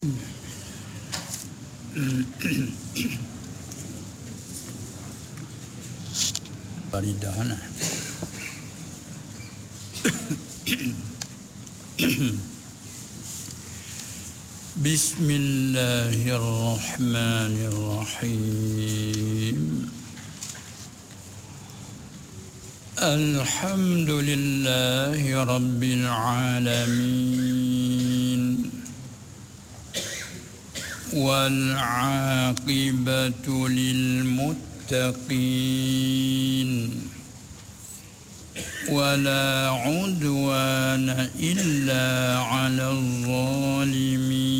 Baridahana. Bismillahirrahmanirrahim. Alhamdulillahi rabbil alamin. Wal 'aqibatu lil muttaqin. Wala 'udwana illa 'alal zalimin.